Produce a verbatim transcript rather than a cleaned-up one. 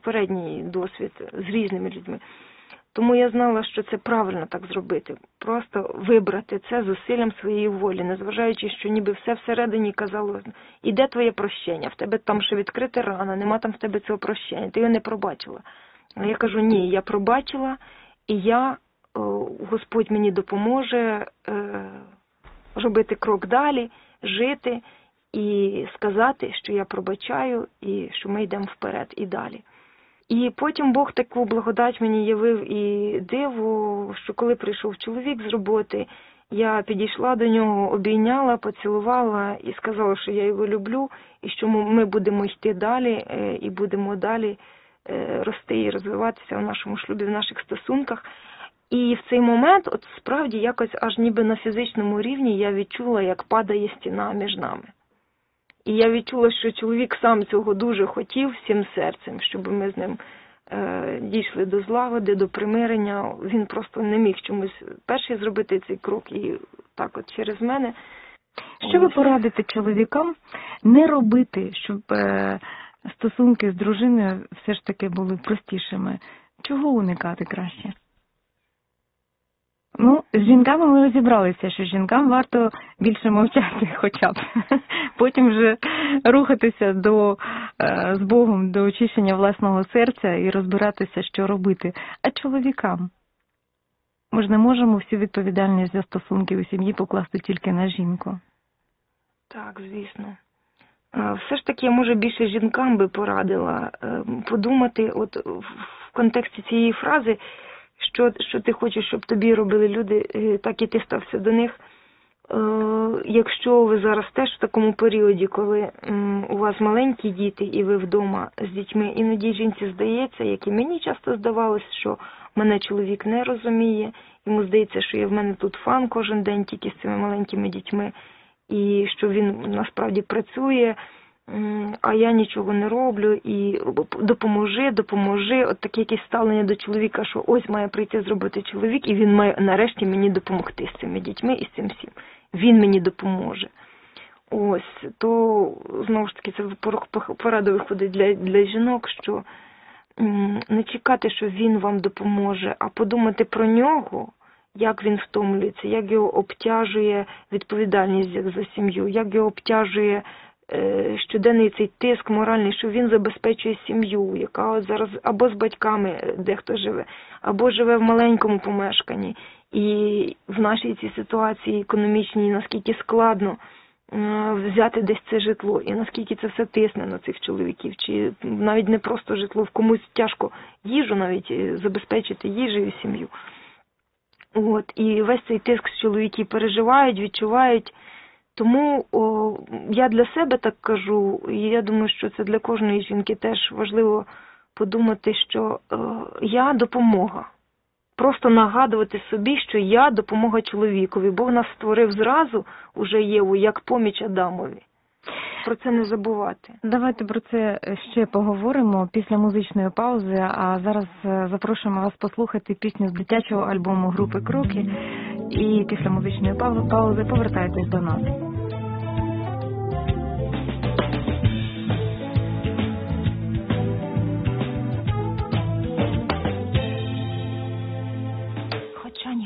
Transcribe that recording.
попередній досвід з різними людьми. Тому я знала, що це правильно так зробити. Просто вибрати це зусиллям своєї волі, незважаючи, що ніби все всередині казало, іде твоє прощення, в тебе там ще відкрита рана, нема там в тебе цього прощення, ти його не пробачила. А я кажу, ні, я пробачила, і я, Господь мені допоможе робити крок далі, жити і сказати, що я пробачаю і що ми йдемо вперед і далі. І потім Бог таку благодать мені явив і диво, що коли прийшов чоловік з роботи, я підійшла до нього, обійняла, поцілувала і сказала, що я його люблю, і що ми будемо йти далі, і будемо далі рости і розвиватися в нашому шлюбі, в наших стосунках. І в цей момент, от справді, якось аж ніби на фізичному рівні я відчула, як падає стіна між нами. І я відчула, що чоловік сам цього дуже хотів всім серцем, щоб ми з ним е, дійшли до злагоди, до примирення. Він просто не міг чомусь перший зробити цей крок і так от через мене. Що ви порадите чоловікам не робити, щоб е, стосунки з дружиною все ж таки були простішими? Чого уникати краще? Ну, з жінками ми розібралися, що жінкам варто більше мовчати хоча б. Потім вже рухатися до, з Богом до очищення власного серця і розбиратися, що робити. А чоловікам? Ми ж не можемо всю відповідальність за стосунки у сім'ї покласти тільки на жінку. Так, звісно. Все ж таки, я, може, більше жінкам би порадила подумати от в контексті цієї фрази, Що, що ти хочеш, щоб тобі робили люди, так і ти стався до них. Якщо ви зараз теж в такому періоді, коли у вас маленькі діти і ви вдома з дітьми, іноді жінці здається, як і мені часто здавалось, що мене чоловік не розуміє, йому здається, що я в мене тут фан кожен день тільки з цими маленькими дітьми, і що він насправді працює, а я нічого не роблю, і допоможи, допоможи. От таке якесь ставлення до чоловіка, що ось має прийти зробити чоловік, і він має нарешті мені допомогти з цими дітьми і з цим всім. Він мені допоможе. Ось, то, знову ж таки, це порада виходить для, для жінок, що не чекати, що він вам допоможе, а подумати про нього, як він втомлюється, як його обтяжує відповідальність за сім'ю, як його обтяжує щоденний цей тиск моральний, що він забезпечує сім'ю, яка от зараз або з батьками дехто живе, або живе в маленькому помешканні. І в нашій цій ситуації економічній наскільки складно взяти десь це житло, і наскільки це все тисне на цих чоловіків, чи навіть не просто житло, в комусь тяжко їжу навіть забезпечити їжею сім'ю. От, і весь цей тиск чоловіки переживають, відчувають. Тому о, я для себе так кажу, і я думаю, що це для кожної жінки теж важливо подумати, що о, я допомога. Просто нагадувати собі, що я допомога чоловікові. Бог нас створив зразу, уже Єву, як поміч Адамові. Про це не забувати. Давайте про це ще поговоримо після музичної паузи, а зараз запрошуємо вас послухати пісню з дитячого альбому групи «Кроки». І після музичної паузи повертайтесь до нас.